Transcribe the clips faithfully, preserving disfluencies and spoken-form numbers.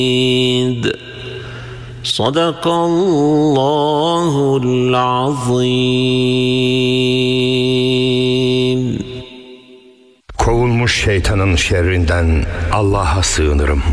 Sadakallahul azim. Kovulmuş şeytanın şerrinden Allah'a sığınırım.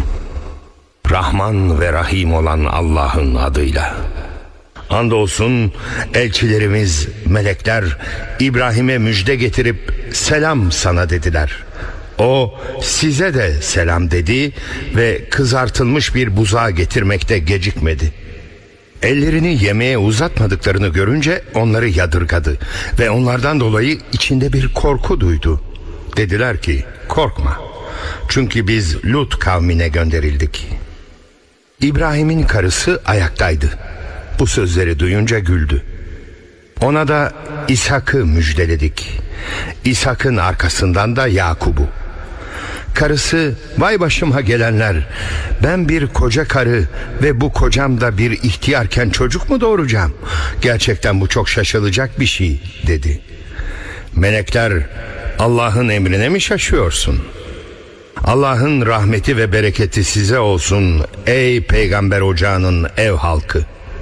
Rahman ve Rahim olan Allah'ın adıyla. Andolsun elçilerimiz, melekler İbrahim'e müjde getirip selam sana dediler. O size de selam dedi ve kızartılmış bir buzağı getirmekte gecikmedi. Ellerini yemeğe uzatmadıklarını görünce onları yadırgadı ve onlardan dolayı içinde bir korku duydu. Dediler ki, korkma, çünkü biz Lut kavmine gönderildik. İbrahim'in karısı ayaktaydı. Bu sözleri duyunca güldü. Ona da İshak'ı müjdeledik. İshak'ın arkasından da Yakub'u. Karısı, vay başıma gelenler, ben bir koca karı ve bu kocam da bir ihtiyarken çocuk mu doğuracağım? Gerçekten bu çok şaşılacak bir şey dedi. Melekler, Allah'ın emrine mi şaşıyorsun? Allah'ın rahmeti ve bereketi size olsun ey peygamber ocağının ev halkı.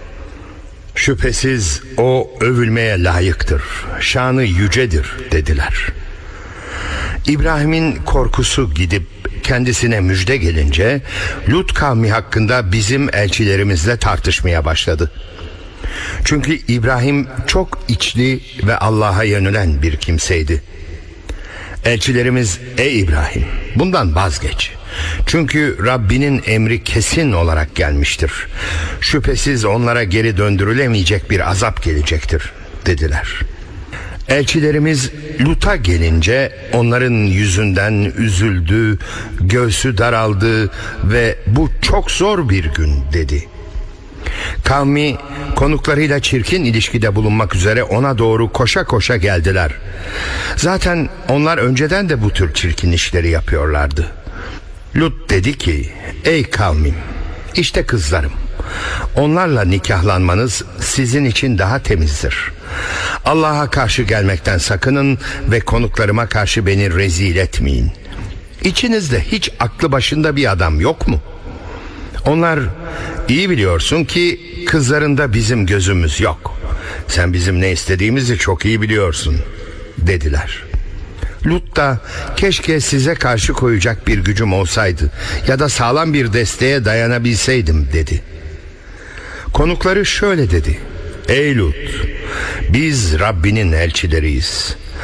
Şüphesiz o övülmeye layıktır, şanı yücedir dediler. İbrahim'in korkusu gidip kendisine müjde gelince Lut kavmi hakkında bizim elçilerimizle tartışmaya başladı. Çünkü İbrahim çok içli ve Allah'a yönelen bir kimseydi. Elçilerimiz, ey İbrahim, bundan vazgeç. Çünkü Rabbinin emri kesin olarak gelmiştir. Şüphesiz onlara geri döndürülemeyecek bir azap gelecektir dediler. Elçilerimiz Lut'a gelince onların yüzünden üzüldü, göğsü daraldı ve bu çok zor bir gün dedi. Kavmi konuklarıyla çirkin ilişkide bulunmak üzere ona doğru koşa koşa geldiler. Zaten onlar önceden de bu tür çirkin işleri yapıyorlardı. Lut dedi ki, ey kavmim, işte kızlarım. Onlarla nikahlanmanız sizin için daha temizdir. Allah'a karşı gelmekten sakının ve konuklarıma karşı beni rezil etmeyin. İçinizde hiç aklı başında bir adam yok mu? Onlar, iyi biliyorsun ki kızlarında bizim gözümüz yok. Sen bizim ne istediğimizi çok iyi biliyorsun dediler. Lut da, keşke size karşı koyacak bir gücüm olsaydı ya da sağlam bir desteğe dayanabilseydim dedi. Konukları şöyle dedi: ey Lut, biz Rabbinin elçileriyiz.